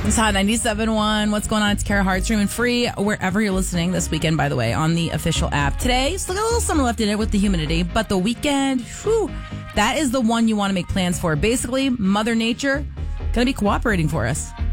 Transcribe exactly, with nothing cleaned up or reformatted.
It's Hot ninety-seven point one. What's going on? It's Kara Hartstrom and free wherever you're listening this weekend, by the way, on the official app. Today, still got a little summer left in it with the humidity, but the weekend, whew, that is the one you want to make plans for. Basically, Mother Nature going to be cooperating for us.